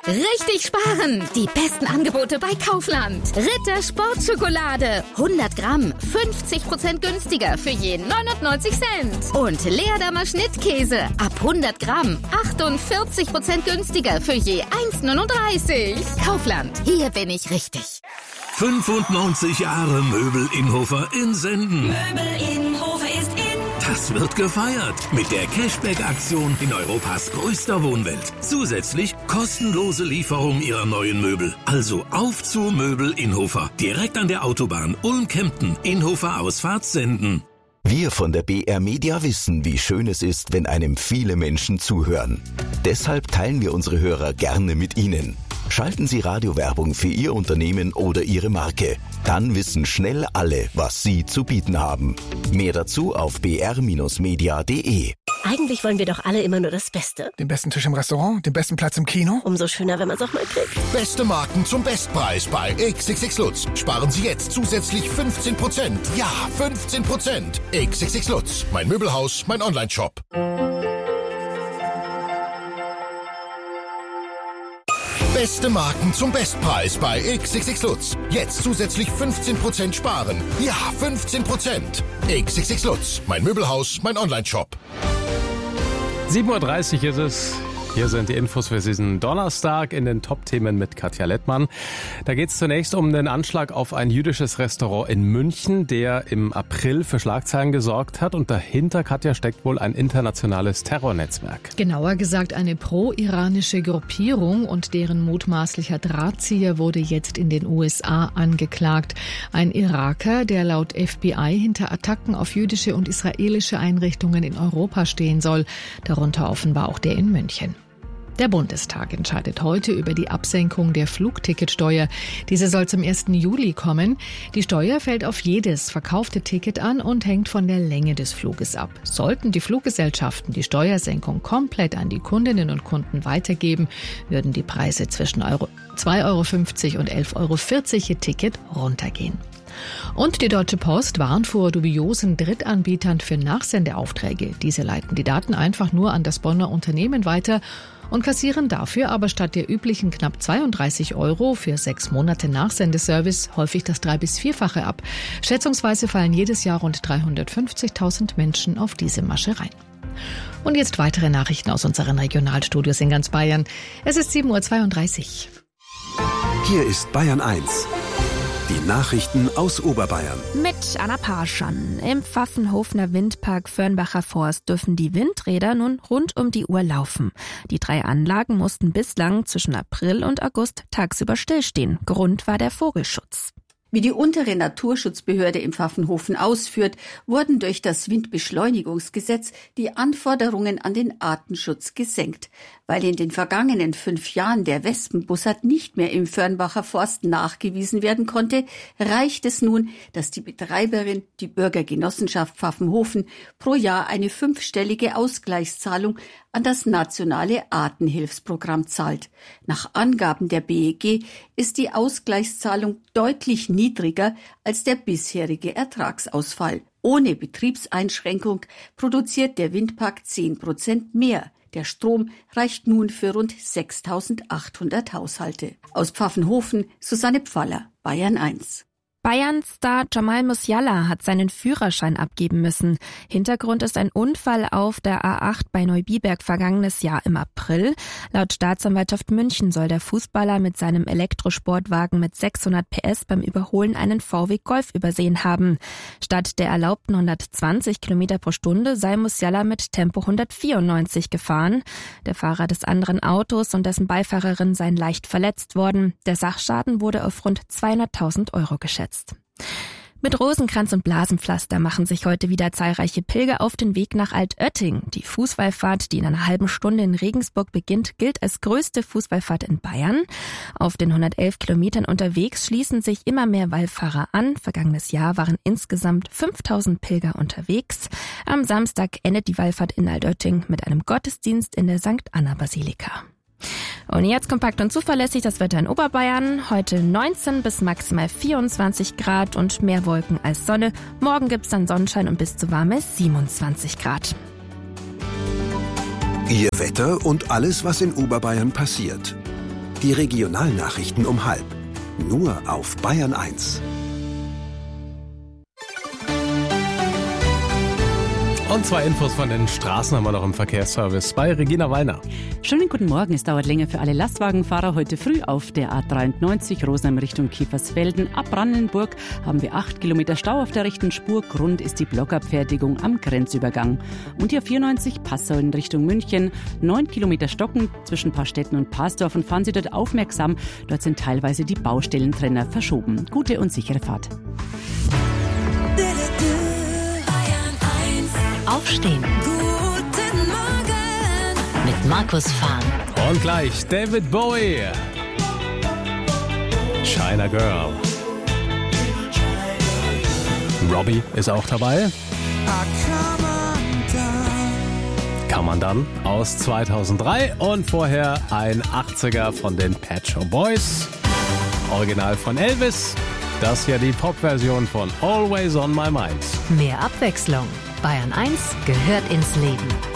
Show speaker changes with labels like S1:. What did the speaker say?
S1: Richtig sparen! Die besten Angebote bei Kaufland. Ritter Sportschokolade. 100 Gramm. 50% günstiger für je 99 Cent. Und Leerdammer Schnittkäse. Ab 100 Gramm. 48% günstiger für je 1,39. Kaufland. Hier bin ich richtig.
S2: 95 Jahre Möbel Innhofer in Senden.
S3: Möbel Innhofer ist in.
S2: Das wird gefeiert mit der Cashback-Aktion in Europas größter Wohnwelt. Zusätzlich kostenlose Lieferung Ihrer neuen Möbel. Also auf zu Möbel Innhofer. Direkt an der Autobahn Ulm-Kempten. Innhofer Ausfahrt Senden.
S4: Wir von der BR Media wissen, wie schön es ist, wenn einem viele Menschen zuhören. Deshalb teilen wir unsere Hörer gerne mit Ihnen. Schalten Sie Radiowerbung für Ihr Unternehmen oder Ihre Marke. Dann wissen schnell alle, was Sie zu bieten haben. Mehr dazu auf br-media.de.
S5: Eigentlich wollen wir doch alle immer nur das Beste.
S6: Den besten Tisch im Restaurant, den besten Platz im Kino.
S5: Umso schöner, wenn man es auch mal kriegt.
S7: Beste Marken zum Bestpreis bei XXX Lutz. Sparen Sie jetzt zusätzlich 15%. Ja, 15%. XXX Lutz. Mein Möbelhaus, mein Onlineshop. Beste Marken zum Bestpreis bei XXX Lutz. Jetzt zusätzlich 15% sparen. Ja, 15%. XXX Lutz. Mein Möbelhaus, mein Onlineshop.
S8: 7:30 Uhr ist es. Hier sind die Infos für diesen Donnerstag in den Top-Themen mit Katja Lettmann. Da geht es zunächst um den Anschlag auf ein jüdisches Restaurant in München, der im April für Schlagzeilen gesorgt hat. Und dahinter, Katja, steckt wohl ein internationales Terrornetzwerk.
S9: Genauer gesagt eine pro-iranische Gruppierung und deren mutmaßlicher Drahtzieher wurde jetzt in den USA angeklagt. Ein Iraker, der laut FBI hinter Attacken auf jüdische und israelische Einrichtungen in Europa stehen soll. Darunter offenbar auch der in München. Der Bundestag entscheidet heute über die Absenkung der Flugticketsteuer. Diese soll zum 1. Juli kommen. Die Steuer fällt auf jedes verkaufte Ticket an und hängt von der Länge des Fluges ab. Sollten die Fluggesellschaften die Steuersenkung komplett an die Kundinnen und Kunden weitergeben, würden die Preise zwischen 2,50 € und 11,40 € je Ticket runtergehen. Und die Deutsche Post warnt vor dubiosen Drittanbietern für Nachsendeaufträge. Diese leiten die Daten einfach nur an das Bonner Unternehmen weiter und kassieren dafür aber statt der üblichen knapp 32 € für 6 Monate Nachsendeservice häufig das 3- bis 4-fache ab. Schätzungsweise fallen jedes Jahr rund 350.000 Menschen auf diese Masche rein. Und jetzt weitere Nachrichten aus unseren Regionalstudios in ganz Bayern. Es ist 7:32 Uhr.
S10: Hier ist Bayern 1. Die Nachrichten aus Oberbayern.
S11: Mit Anna Parschan. Im Pfaffenhofener Windpark Fürnbacher Forst dürfen die Windräder nun rund um die Uhr laufen. Die 3 Anlagen mussten bislang zwischen April und August tagsüber stillstehen. Grund war der Vogelschutz.
S12: Wie die untere Naturschutzbehörde im Pfaffenhofen ausführt, wurden durch das Windbeschleunigungsgesetz die Anforderungen an den Artenschutz gesenkt. Weil in den vergangenen 5 Jahren der Wespenbussard nicht mehr im Fürnbacher Forst nachgewiesen werden konnte, reicht es nun, dass die Betreiberin, die Bürgergenossenschaft Pfaffenhofen, pro Jahr eine 5-stellige Ausgleichszahlung an das nationale Artenhilfsprogramm zahlt. Nach Angaben der BEG ist die Ausgleichszahlung deutlich niedriger als der bisherige Ertragsausfall. Ohne Betriebseinschränkung produziert der Windpark 10% mehr. Der Strom reicht nun für rund 6.800 Haushalte. Aus Pfaffenhofen, Susanne Pfaller, Bayern 1.
S11: Bayern-Star Jamal Musiala hat seinen Führerschein abgeben müssen. Hintergrund ist ein Unfall auf der A8 bei Neubiberg vergangenes Jahr im April. Laut Staatsanwaltschaft München soll der Fußballer mit seinem Elektrosportwagen mit 600 PS beim Überholen einen VW Golf übersehen haben. Statt der erlaubten 120 km pro Stunde sei Musiala mit Tempo 194 gefahren. Der Fahrer des anderen Autos und dessen Beifahrerin seien leicht verletzt worden. Der Sachschaden wurde auf rund 200.000 € geschätzt. Mit Rosenkranz und Blasenpflaster machen sich heute wieder zahlreiche Pilger auf den Weg nach Altötting. Die Fußwallfahrt, die in einer halben Stunde in Regensburg beginnt, gilt als größte Fußwallfahrt in Bayern. Auf den 111 Kilometern unterwegs schließen sich immer mehr Wallfahrer an. Vergangenes Jahr waren insgesamt 5.000 Pilger unterwegs. Am Samstag endet die Wallfahrt in Altötting mit einem Gottesdienst in der St. Anna Basilika. Und jetzt kompakt und zuverlässig das Wetter in Oberbayern. Heute 19 bis maximal 24 Grad und mehr Wolken als Sonne. Morgen gibt's dann Sonnenschein und bis zu warme 27 Grad.
S10: Ihr Wetter und alles, was in Oberbayern passiert. Die Regionalnachrichten um 12:30. Nur auf Bayern 1.
S8: Und 2 Infos von den Straßen haben wir noch im Verkehrsservice bei Regina Wallner.
S13: Schönen guten Morgen. Es dauert länger für alle Lastwagenfahrer. Heute früh auf der A93 Rosenheim Richtung Kiefersfelden. Ab Brandenburg haben wir 8 Kilometer Stau auf der rechten Spur. Grund ist die Blockabfertigung am Grenzübergang. Und die A94 Passau in Richtung München. 9 Kilometer Stocken zwischen Paarstetten und Parsdorf. Und fahren Sie dort aufmerksam. Dort sind teilweise die Baustellentrenner verschoben. Gute und sichere Fahrt.
S14: Aufstehen. Guten Morgen. Mit Markus Fahn.
S8: Und gleich David Bowie. China Girl. Robbie ist auch dabei. Kann man dann aus 2003 und vorher ein 80er von den Pet Shop Boys. Original von Elvis. Das hier die Pop-Version von Always on My Mind.
S14: Mehr Abwechslung. Bayern 1 gehört ins Leben.